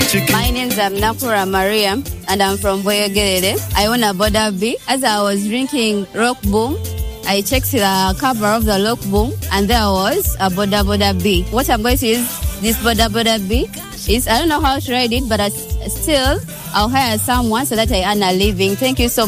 My name's Nakura Maria, and I'm from Boyogere. I own a Boda B. As I was drinking Rock Boom, I checked the cover of the Rock Boom, and there was a Boda B. What I'm going to use this Boda B is, I don't know how to write it, but I'll hire someone so that I earn a living. Thank you so much.